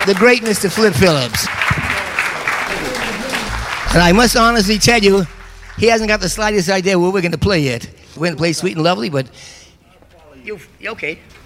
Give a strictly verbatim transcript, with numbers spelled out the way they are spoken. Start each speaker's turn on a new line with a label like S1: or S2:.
S1: the great Mister Flip Phillips. And I must honestly tell you, he hasn't got the slightest idea what we're going to play yet. We're going to play Sweet and Lovely, but you okay?